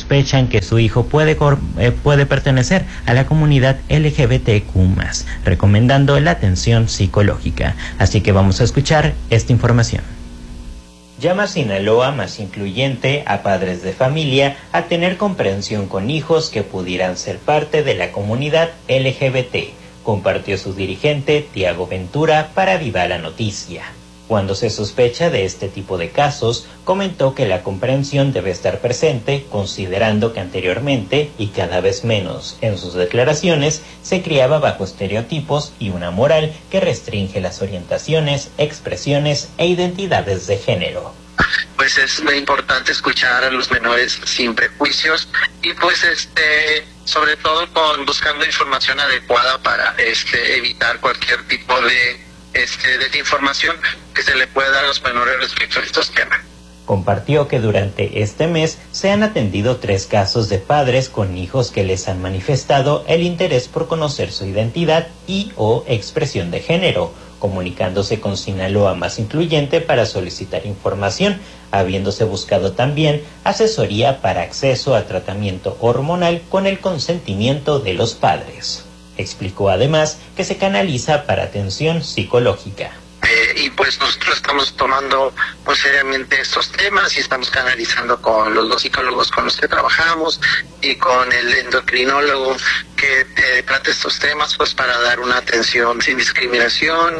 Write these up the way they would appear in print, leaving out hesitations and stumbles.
sospechan que su hijo puede pertenecer a la comunidad LGBTQ+, recomendando la atención psicológica. Así que vamos a escuchar esta información. Llama Sinaloa más incluyente a padres de familia a tener comprensión con hijos que pudieran ser parte de la comunidad LGBT, compartió su dirigente Tiago Ventura para Viva la Noticia. Cuando se sospecha de este tipo de casos, comentó que la comprensión debe estar presente, considerando que anteriormente, y cada vez menos en sus declaraciones, se criaba bajo estereotipos y una moral que restringe las orientaciones, expresiones e identidades de género. Pues es muy importante escuchar a los menores sin prejuicios y pues sobre todo buscando información adecuada para evitar cualquier tipo de desinformación que se le pueda dar a los menores respecto a estos temas. Compartió que durante este mes se han atendido 3 casos de padres con hijos que les han manifestado el interés por conocer su identidad y o expresión de género, comunicándose con Sinaloa más incluyente para solicitar información, habiéndose buscado también asesoría para acceso a tratamiento hormonal con el consentimiento de los padres. Explicó además que se canaliza para atención psicológica. Y pues nosotros estamos tomando muy seriamente estos temas y estamos canalizando con los 2 psicólogos con los que trabajamos y con el endocrinólogo que trata estos temas, pues para dar una atención sin discriminación,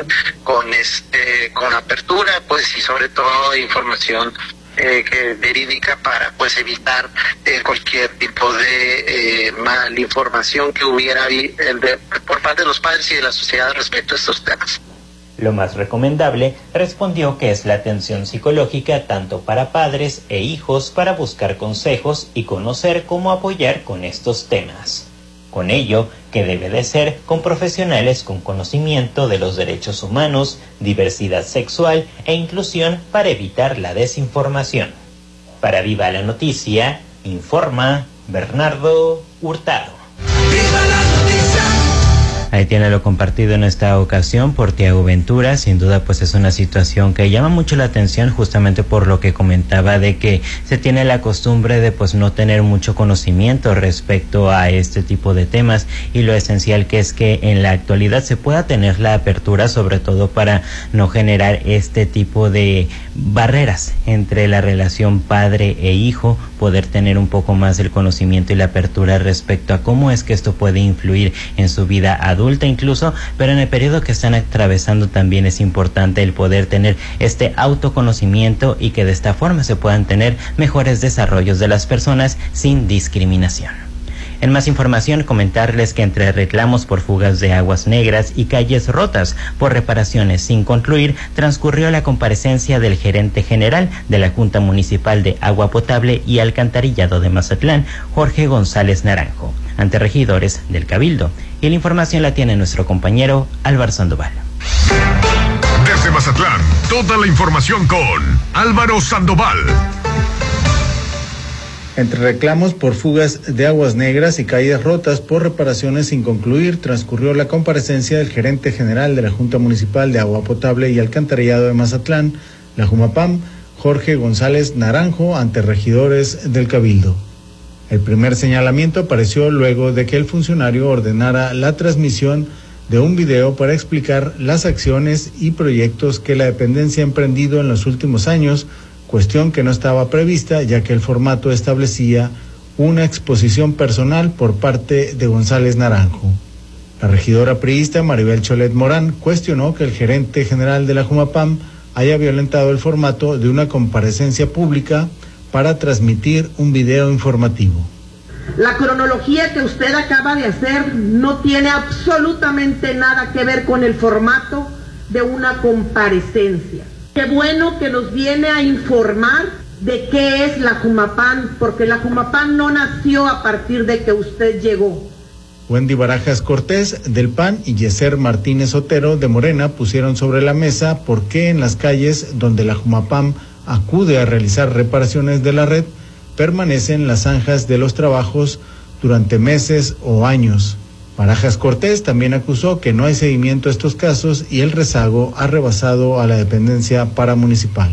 con apertura, pues y sobre todo información verídica para pues evitar cualquier tipo de malinformación que hubiera por parte de los padres y de la sociedad respecto a estos temas. Lo más recomendable, respondió, que es la atención psicológica tanto para padres e hijos para buscar consejos y conocer cómo apoyar con estos temas. Con ello, que debe de ser con profesionales con conocimiento de los derechos humanos, diversidad sexual e inclusión para evitar la desinformación. Para Viva la Noticia, informa Bernardo Hurtado. ¡Viva la noticia! Ahí tiene lo compartido en esta ocasión por Tiago Ventura. Sin duda pues es una situación que llama mucho la atención, justamente por lo que comentaba de que se tiene la costumbre de pues no tener mucho conocimiento respecto a este tipo de temas, y lo esencial que es que en la actualidad se pueda tener la apertura, sobre todo para no generar este tipo de barreras entre la relación padre e hijo, poder tener un poco más el conocimiento y la apertura respecto a cómo es que esto puede influir en su vida adulta incluso, pero en el periodo que están atravesando también es importante el poder tener este autoconocimiento y que de esta forma se puedan tener mejores desarrollos de las personas sin discriminación. En más información, comentarles que entre reclamos por fugas de aguas negras y calles rotas por reparaciones sin concluir, transcurrió la comparecencia del gerente general de la Junta Municipal de Agua Potable y Alcantarillado de Mazatlán, Jorge González Naranjo, ante regidores del Cabildo. Y la información la tiene nuestro compañero Álvaro Sandoval. Desde Mazatlán, toda la información con Álvaro Sandoval. Entre reclamos por fugas de aguas negras y calles rotas por reparaciones sin concluir, transcurrió la comparecencia del gerente general de la Junta Municipal de Agua Potable y Alcantarillado de Mazatlán, la Jumapam, Jorge González Naranjo, ante regidores del Cabildo. El primer señalamiento apareció luego de que el funcionario ordenara la transmisión de un video para explicar las acciones y proyectos que la dependencia ha emprendido en los últimos años, cuestión que no estaba prevista, ya que el formato establecía una exposición personal por parte de González Naranjo. La regidora priista Maribel Cholet Morán cuestionó que el gerente general de la Jumapam haya violentado el formato de una comparecencia pública para transmitir un video informativo. La cronología que usted acaba de hacer no tiene absolutamente nada que ver con el formato de una comparecencia. Qué bueno que nos viene a informar de qué es la Jumapam, porque la Jumapam no nació a partir de que usted llegó. Wendy Barajas Cortés del PAN y Yeser Martínez Otero de Morena pusieron sobre la mesa por qué en las calles donde la Jumapam acude a realizar reparaciones de la red permanecen las zanjas de los trabajos durante meses o años. Barajas Cortés también acusó que no hay seguimiento a estos casos y el rezago ha rebasado a la dependencia paramunicipal.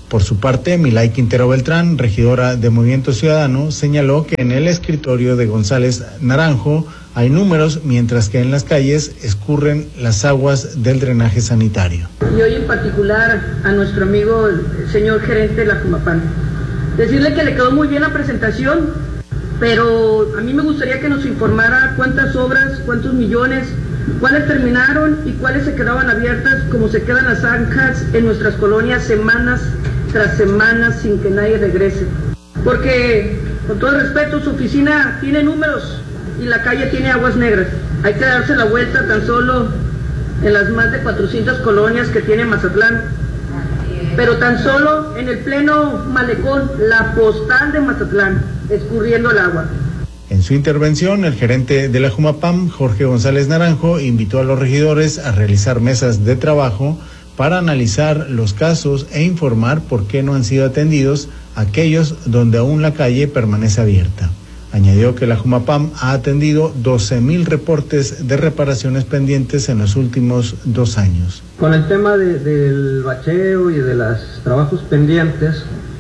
Por su parte, Milay Quintero Beltrán, regidora de Movimiento Ciudadano, señaló que en el escritorio de González Naranjo hay números, mientras que en las calles escurren las aguas del drenaje sanitario. Y hoy en particular a nuestro amigo, el señor gerente de la Jumapam, decirle que le quedó muy bien la presentación, pero a mí me gustaría que nos informara cuántas obras, cuántos millones, cuáles terminaron y cuáles se quedaban abiertas, como se quedan las zanjas en nuestras colonias semanas tras semanas sin que nadie regrese. Porque, con todo el respeto, su oficina tiene números y la calle tiene aguas negras. Hay que darse la vuelta tan solo en las más de 400 colonias que tiene Mazatlán. Pero tan solo en el pleno malecón, la postal de Mazatlán, escurriendo el agua. En su intervención, el gerente de la Jumapam, Jorge González Naranjo, invitó a los regidores a realizar mesas de trabajo para analizar los casos e informar por qué no han sido atendidos aquellos donde aún la calle permanece abierta. Añadió que la Jumapam ha atendido 12,000 reportes de reparaciones pendientes en los últimos 2 años. Con el tema del bacheo y de los trabajos pendientes,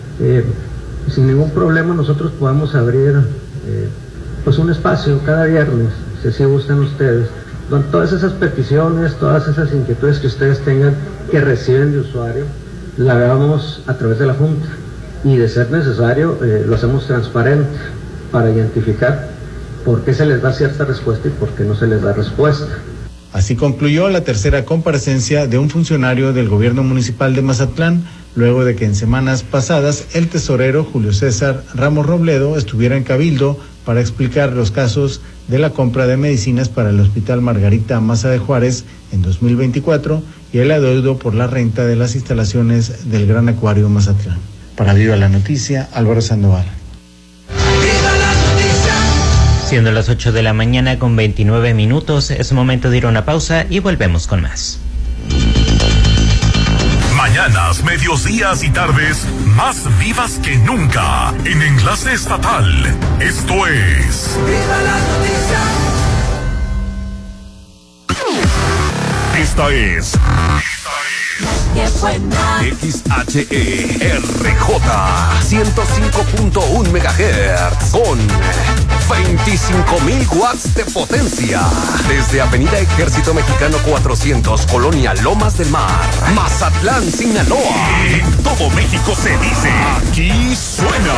sin ningún problema nosotros podemos abrir pues un espacio cada viernes, si así gustan ustedes, donde todas esas peticiones, todas esas inquietudes que ustedes tengan que reciben de usuario, la hagamos a través de la Junta, y de ser necesario lo hacemos transparente para identificar por qué se les da cierta respuesta y por qué no se les da respuesta. Así concluyó la tercera comparecencia de un funcionario del gobierno municipal de Mazatlán, luego de que en semanas pasadas el tesorero Julio César Ramos Robledo estuviera en Cabildo para explicar los casos de la compra de medicinas para el Hospital Margarita Maza de Juárez en 2024 y el adeudo por la renta de las instalaciones del Gran Acuario Mazatlán. Para Viva la Noticia, Álvaro Sandoval. Siendo las 8 de la mañana con 29 minutos, es momento de ir a una pausa y volvemos con más. Mañanas, mediodías y tardes más vivas que nunca en Enlace Estatal. Esto es Viva la Noticia. Esta es XHERJ 105.1 MHz con 25,000 watts de potencia. Desde Avenida Ejército Mexicano 400, Colonia Lomas del Mar, Mazatlán, Sinaloa. En todo México se dice, aquí suena.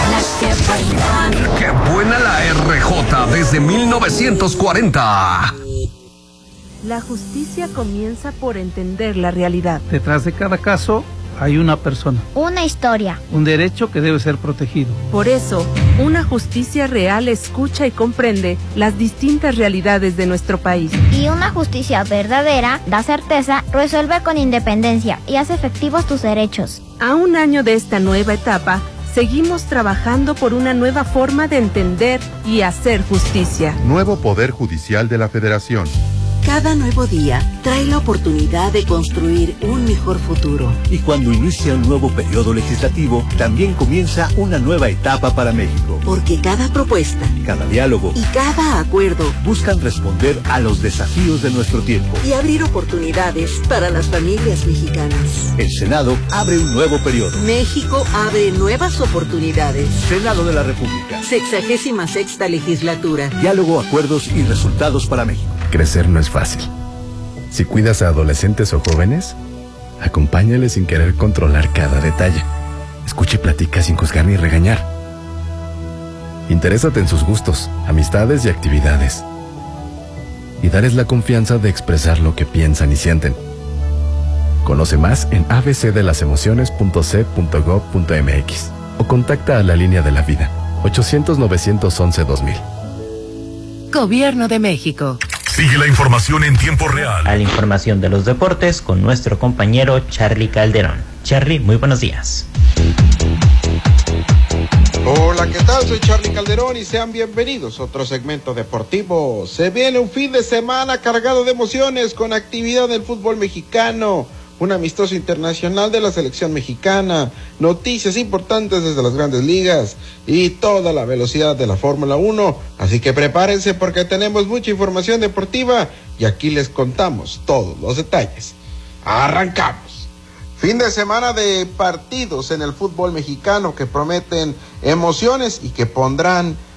¡Qué buena la RJ desde 1940! La justicia comienza por entender la realidad. Detrás de cada caso hay una persona. Una historia. Un derecho que debe ser protegido. Por eso, una justicia real escucha y comprende las distintas realidades de nuestro país. Y una justicia verdadera da certeza, resuelve con independencia y hace efectivos tus derechos. A un año de esta nueva etapa, seguimos trabajando por una nueva forma de entender y hacer justicia. Nuevo Poder Judicial de la Federación. Cada nuevo día trae la oportunidad de construir un mejor futuro. Y cuando inicia un nuevo periodo legislativo, también comienza una nueva etapa para México. Porque cada propuesta, cada diálogo y cada acuerdo buscan responder a los desafíos de nuestro tiempo y abrir oportunidades para las familias mexicanas. El Senado abre un nuevo periodo. México abre nuevas oportunidades. Senado de la República. 66ª legislatura. Diálogo, acuerdos y resultados para México. Crecer no es fácil. Si cuidas a adolescentes o jóvenes, acompáñales sin querer controlar cada detalle. Escucha y platica sin juzgar ni regañar. Interésate en sus gustos, amistades y actividades. Y darles la confianza de expresar lo que piensan y sienten. Conoce más en abcdelasemociones.c.gov.mx o contacta a la línea de la vida 800-911-2000. Gobierno de México. Sigue la información en tiempo real. A la información de los deportes con nuestro compañero Charly Calderón. Charly, muy buenos días. Hola, ¿qué tal? Soy Charly Calderón y sean bienvenidos a otro segmento deportivo. Se viene un fin de semana cargado de emociones con actividad del fútbol mexicano, un amistoso internacional de la selección mexicana, noticias importantes desde las grandes ligas y toda la velocidad de la Fórmula 1. Así que prepárense porque tenemos mucha información deportiva y aquí les contamos todos los detalles. ¡Arrancamos! Fin de semana de partidos en el fútbol mexicano que prometen emociones y que pondrán